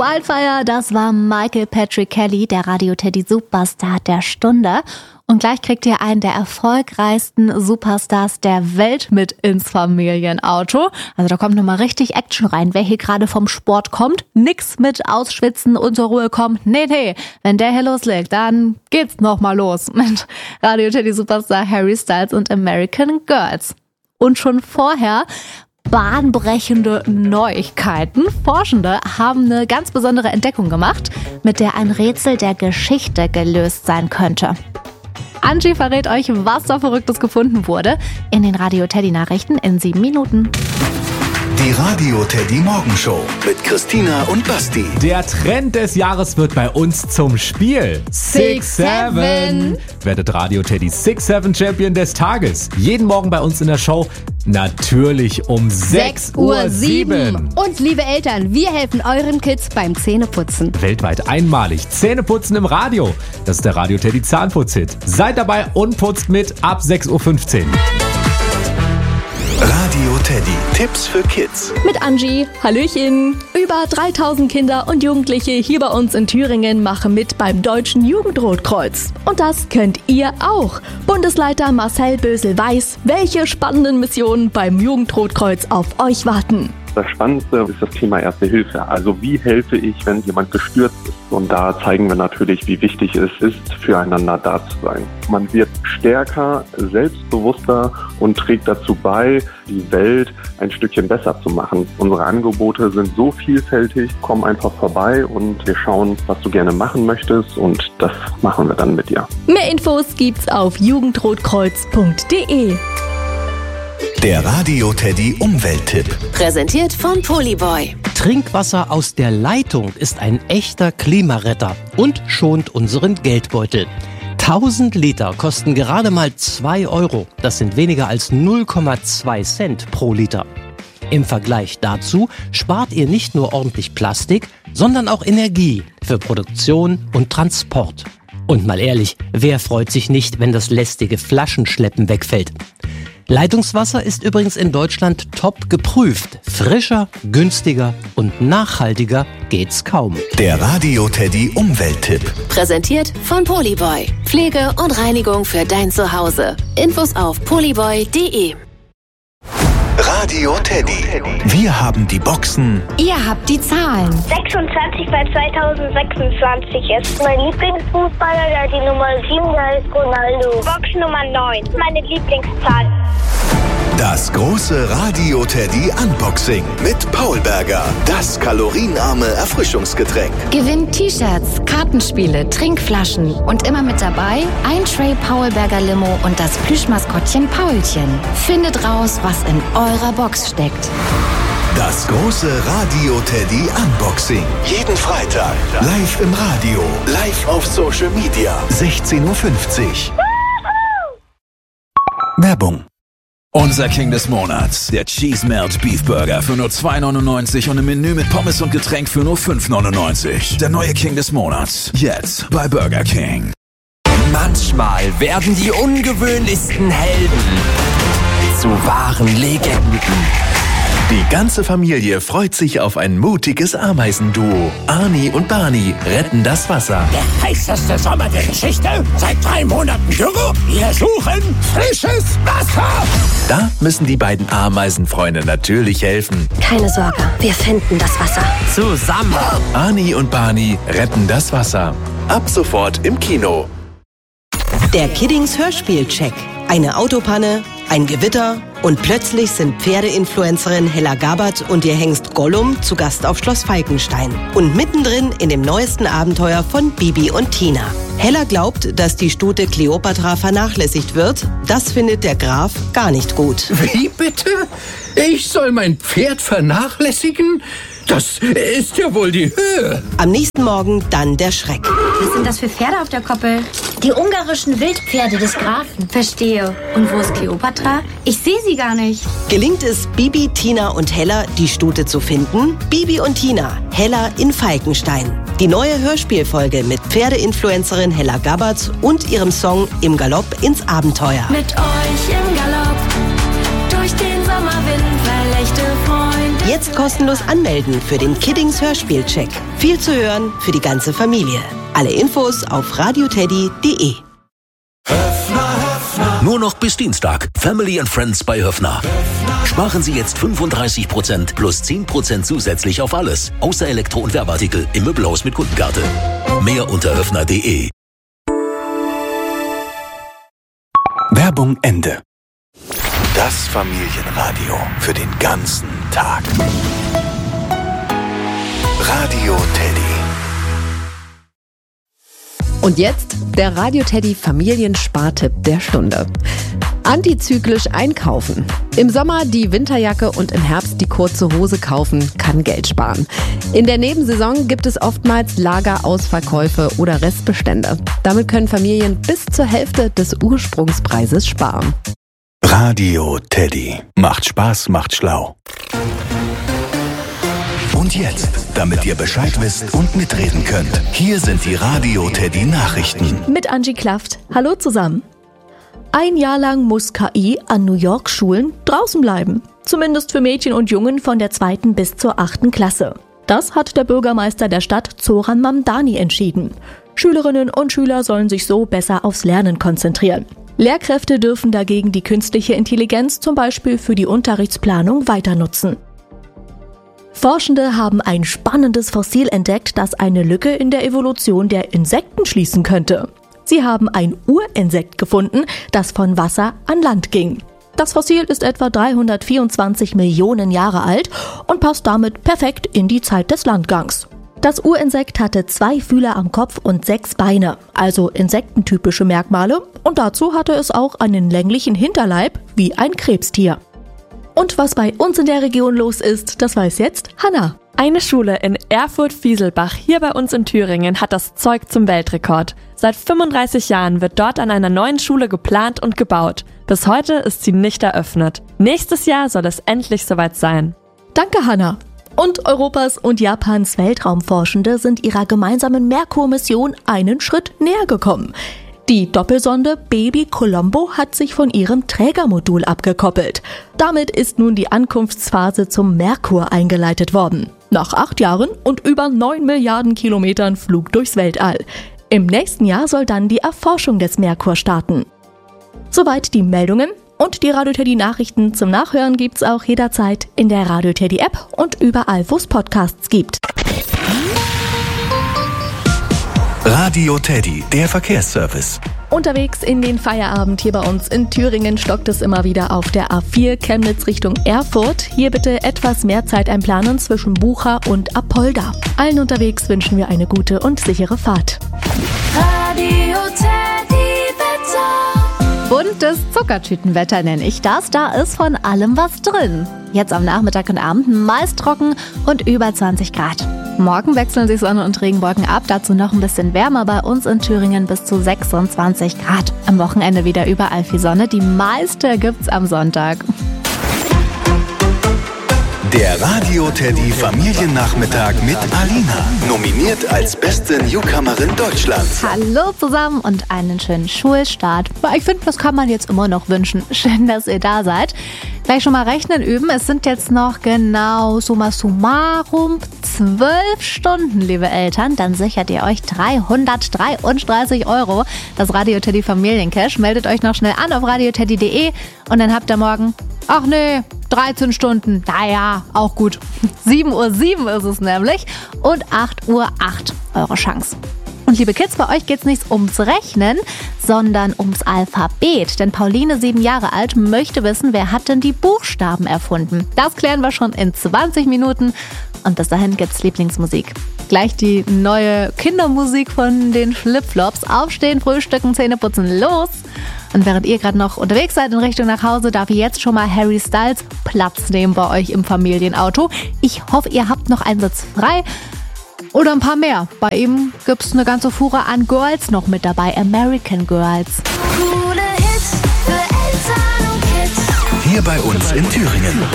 Wildfire, das war Michael Patrick Kelly, der Radio Teddy Superstar der Stunde. Und gleich kriegt ihr einen der erfolgreichsten Superstars der Welt mit ins Familienauto. Also da kommt nochmal richtig Action rein. Wer hier gerade vom Sport kommt, nix mit ausschwitzen und zur Ruhe kommt. Nee. Wenn der hier loslegt, dann geht's nochmal los mit Radio Teddy Superstar Harry Styles und American Girls. Und schon vorher bahnbrechende Neuigkeiten. Forschende haben eine ganz besondere Entdeckung gemacht, mit der ein Rätsel der Geschichte gelöst sein könnte. Angie verrät euch, was da Verrücktes gefunden wurde, in den Radio Teddy Nachrichten in 7 Minuten. Die Radio Teddy Morgenshow mit Christina und Basti. Der Trend des Jahres wird bei uns zum Spiel. 6-7. Werdet Radio Teddy 6-7 Champion des Tages. Jeden Morgen bei uns in der Show. Natürlich um 6:07 Uhr. Und liebe Eltern, wir helfen euren Kids beim Zähneputzen. Weltweit einmalig. Zähneputzen im Radio. Das ist der Radio Teddy Zahnputz-Hit. Seid dabei und putzt mit ab 6:15 Uhr. Radio Teddy. Tipps für Kids. Mit Angie. Hallöchen. Über 3000 Kinder und Jugendliche hier bei uns in Thüringen machen mit beim Deutschen Jugendrotkreuz. Und das könnt ihr auch. Bundesleiter Marcel Bösel weiß, welche spannenden Missionen beim Jugendrotkreuz auf euch warten. Das Spannendste ist das Thema Erste Hilfe. Also wie helfe ich, wenn jemand gestürzt ist? Und da zeigen wir natürlich, wie wichtig es ist, füreinander da zu sein. Man wird stärker, selbstbewusster und trägt dazu bei, die Welt ein Stückchen besser zu machen. Unsere Angebote sind so vielfältig, komm einfach vorbei und wir schauen, was du gerne machen möchtest und das machen wir dann mit dir. Mehr Infos gibt's auf jugendrotkreuz.de. Der Radio Teddy Umwelttipp. Präsentiert von Polyboy. Trinkwasser aus der Leitung ist ein echter Klimaretter und schont unseren Geldbeutel. 1000 Liter kosten gerade mal 2 Euro. Das sind weniger als 0,2 Cent pro Liter. Im Vergleich dazu spart ihr nicht nur ordentlich Plastik, sondern auch Energie für Produktion und Transport. Und mal ehrlich, wer freut sich nicht, wenn das lästige Flaschenschleppen wegfällt? Leitungswasser ist übrigens in Deutschland top geprüft. Frischer, günstiger und nachhaltiger geht's kaum. Der Radio Teddy Umwelttipp. Präsentiert von Polyboy. Pflege und Reinigung für dein Zuhause. Infos auf polyboy.de. Radio Teddy. Wir haben die Boxen. Ihr habt die Zahlen. 26 bei 2026 ist mein Lieblingsfußballer, der hat die Nummer 7, der heißt Ronaldo. Box Nummer 9, meine Lieblingszahl. Das große Radio Teddy Unboxing mit Paul Berger. Das kalorienarme Erfrischungsgetränk. Gewinnt T-Shirts, Kartenspiele, Trinkflaschen und immer mit dabei ein Tray Paul Berger Limo und das Plüschmaskottchen Paulchen. Findet raus, was in eurer Box steckt. Das große Radio Teddy Unboxing. Jeden Freitag. Live im Radio. Live auf Social Media. 16:50 Uhr. Werbung. Unser King des Monats, der Cheese Melt Beef Burger für nur 2,99 und im Menü mit Pommes und Getränk für nur 5,99. Der neue King des Monats, jetzt bei Burger King. Manchmal werden die ungewöhnlichsten Helden zu wahren Legenden. Die ganze Familie freut sich auf ein mutiges Ameisenduo. Arnie und Barney retten das Wasser. Der heißeste Sommer der Geschichte. Seit 3 Monaten Dürre. Wir suchen frisches Wasser. Da müssen die beiden Ameisenfreunde natürlich helfen. Keine Sorge, wir finden das Wasser. Zusammen. Arnie und Barney retten das Wasser. Ab sofort im Kino. Der Kiddings Hörspielcheck. Eine Autopanne, ein Gewitter und plötzlich sind Pferdeinfluencerin Hella Gabbard und ihr Hengst Gollum zu Gast auf Schloss Falkenstein. Und mittendrin in dem neuesten Abenteuer von Bibi und Tina. Hella glaubt, dass die Stute Kleopatra vernachlässigt wird. Das findet der Graf gar nicht gut. Wie bitte? Ich soll mein Pferd vernachlässigen? Das ist ja wohl die Höhe. Am nächsten Morgen dann der Schreck. Was sind das für Pferde auf der Koppel? Die ungarischen Wildpferde des Grafen. Verstehe. Und wo ist Kleopatra? Ich sehe sie gar nicht. Gelingt es Bibi, Tina und Hella, die Stute zu finden? Bibi und Tina, Hella in Falkenstein. Die neue Hörspielfolge mit Pferdeinfluencerin Hella Gabbard und ihrem Song Im Galopp ins Abenteuer. Mit euch im Galopp, durch den Sommerwind, weil echte Freunde Jetzt kostenlos anmelden für den Kiddings Hörspielcheck. Viel zu hören für die ganze Familie. Alle Infos auf radioteddy.de. Nur noch bis Dienstag. Family and Friends bei Höffner. Sparen Sie jetzt 35% plus 10% zusätzlich auf alles. Außer Elektro- und Werbeartikel im Möbelhaus mit Kundenkarte. Mehr unter höffner.de. Werbung Ende. Das Familienradio für den ganzen Tag. Radio Teddy. Und jetzt der Radio Teddy Familienspartipp der Stunde. Antizyklisch einkaufen. Im Sommer die Winterjacke und im Herbst die kurze Hose kaufen kann Geld sparen. In der Nebensaison gibt es oftmals Lagerausverkäufe oder Restbestände. Damit können Familien bis zur Hälfte des Ursprungspreises sparen. Radio Teddy. Macht Spaß, macht schlau. Und jetzt, damit ihr Bescheid wisst und mitreden könnt, hier sind die Radio Teddy Nachrichten. Mit Angie Klaft. Hallo zusammen. Ein Jahr lang muss KI an New York Schulen draußen bleiben. Zumindest für Mädchen und Jungen von der 2. bis zur 8. Klasse. Das hat der Bürgermeister der Stadt Zoran Mamdani entschieden. Schülerinnen und Schüler sollen sich so besser aufs Lernen konzentrieren. Lehrkräfte dürfen dagegen die künstliche Intelligenz zum Beispiel für die Unterrichtsplanung weiter nutzen. Forschende haben ein spannendes Fossil entdeckt, das eine Lücke in der Evolution der Insekten schließen könnte. Sie haben ein Urinsekt gefunden, das von Wasser an Land ging. Das Fossil ist etwa 324 Millionen Jahre alt und passt damit perfekt in die Zeit des Landgangs. Das Urinsekt hatte 2 Fühler am Kopf und 6 Beine, also insektentypische Merkmale, und dazu hatte es auch einen länglichen Hinterleib wie ein Krebstier. Und was bei uns in der Region los ist, das weiß jetzt Hanna. Eine Schule in Erfurt-Fieselbach hier bei uns in Thüringen hat das Zeug zum Weltrekord. Seit 35 Jahren wird dort an einer neuen Schule geplant und gebaut. Bis heute ist sie nicht eröffnet. Nächstes Jahr soll es endlich soweit sein. Danke, Hanna. Und Europas und Japans Weltraumforschende sind ihrer gemeinsamen Merkur-Mission einen Schritt näher gekommen. Die Doppelsonde Baby Colombo hat sich von ihrem Trägermodul abgekoppelt. Damit ist nun die Ankunftsphase zum Merkur eingeleitet worden. Nach 8 Jahren und über 9 Milliarden Kilometern Flug durchs Weltall. Im nächsten Jahr soll dann die Erforschung des Merkur starten. Soweit die Meldungen. Und die Radio Teddy Nachrichten zum Nachhören gibt's auch jederzeit in der Radio Teddy App und überall, wo es Podcasts gibt. Radio Teddy, der Verkehrsservice. Unterwegs in den Feierabend hier bei uns in Thüringen stockt es immer wieder auf der A4 Chemnitz Richtung Erfurt. Hier bitte etwas mehr Zeit einplanen zwischen Bucha und Apolda. Allen unterwegs wünschen wir eine gute und sichere Fahrt. Radio Teddy Wetter. Buntes Zuckertütenwetter nenne ich das. Da ist von allem was drin. Jetzt am Nachmittag und Abend meist trocken und über 20 Grad. Morgen wechseln sich Sonne und Regenwolken ab, dazu noch ein bisschen wärmer bei uns in Thüringen bis zu 26 Grad. Am Wochenende wieder überall viel Sonne, die meiste gibt's am Sonntag. Der Radio Teddy Familiennachmittag mit Alina. Nominiert als beste Newcomerin Deutschlands. Hallo zusammen und einen schönen Schulstart. Ich finde, das kann man jetzt immer noch wünschen. Schön, dass ihr da seid. Gleich schon mal rechnen üben. Es sind jetzt noch genau summa summarum 12 Stunden, liebe Eltern. Dann sichert ihr euch 333 €. Das Radio Teddy Familiencash. Meldet euch noch schnell an auf radioteddy.de und dann habt ihr morgen, 13 Stunden. Naja, auch gut. 7:07 Uhr ist es nämlich und 8:08 Uhr eure Chance. Und liebe Kids, bei euch geht's nicht ums Rechnen, sondern ums Alphabet. Denn Pauline, 7 Jahre alt, möchte wissen, wer hat denn die Buchstaben erfunden? Das klären wir schon in 20 Minuten. Und bis dahin gibt's Lieblingsmusik. Gleich die neue Kindermusik von den Flipflops. Aufstehen, frühstücken, Zähne putzen, los! Und während ihr gerade noch unterwegs seid in Richtung nach Hause, darf ich jetzt schon mal Harry Styles Platz nehmen bei euch im Familienauto. Ich hoffe, ihr habt noch einen Sitz frei. Oder ein paar mehr. Bei ihm gibt's eine ganze Fuhre an Girls noch mit dabei. American Girls. Coole Hits für Eltern und Kids. Hier bei uns in Thüringen.